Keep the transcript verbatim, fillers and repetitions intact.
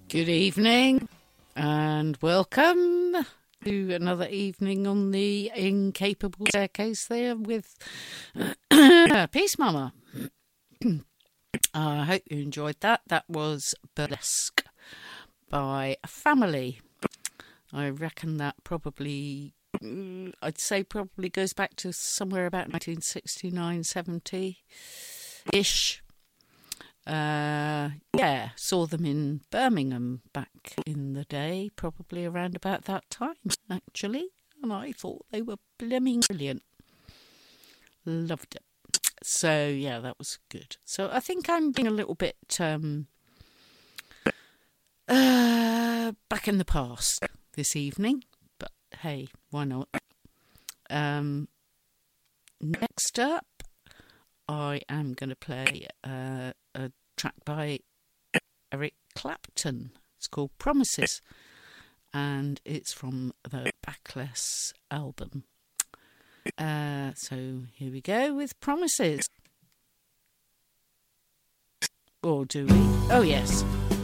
Good evening and welcome to another evening on the Incapable Staircase there with Peace Mama. I hope you enjoyed that. That was Burlesque by Family. I reckon that probably, I'd say probably goes back to somewhere about nineteen sixty-nine, seventy-ish. Uh, yeah, saw them in Birmingham back in the day, probably around about that time, actually. And I thought they were blooming brilliant. Loved it. So, yeah, that was good. So I think I'm being a little bit um, uh, back in the past this evening. But, hey, why not? Um, next up, I am going to play uh, a track by Eric Clapton. It's called Promises, and it's from the Backless album. Uh, so here we go with Promises. Or do we? Oh, yes.